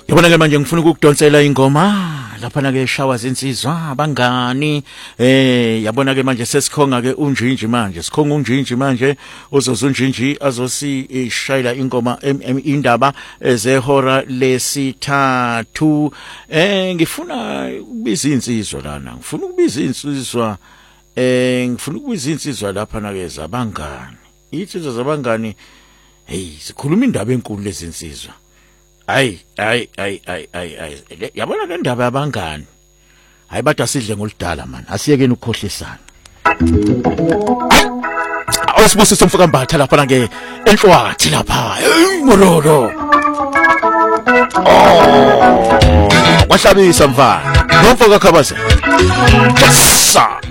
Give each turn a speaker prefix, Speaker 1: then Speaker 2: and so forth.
Speaker 1: Yabona ke manje ngifuna ukukudonsela ingoma lapha na ke shawa zinsizwa abangani yabona ke manje sesikhonga ke unjinji manje sikhonga unjinji manje uzozunjinji azosishayela ingoma indaba zehora lesithathu ngifuna ukubiza insizwa lana ngifuna ukubiza insizwa lapha na ke zabangani insizwa zabangani hey sikhuluma indaba enkulu lezinsizwa Ay yabona le ndaba yabangani hayi bathi asidle ngolidala man asiyekeni ukukhohlisana awusibusise umfuka mbatha lapha ke enhlwathi lapha mororo wahlabisa mfana nomfuka khabaza sa